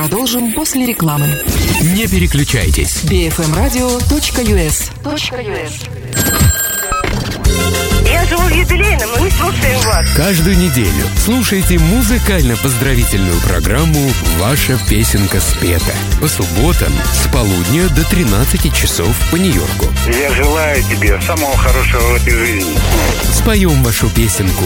Продолжим после рекламы. Не переключайтесь. bfmradio.us. Я живу в юбилейном, но не слушаем вас. Каждую неделю слушайте музыкально-поздравительную программу «Ваша песенка спета». По субботам с полудня до 13 часов по Нью-Йорку. Я желаю тебе самого хорошего в этой жизни. Споем вашу песенку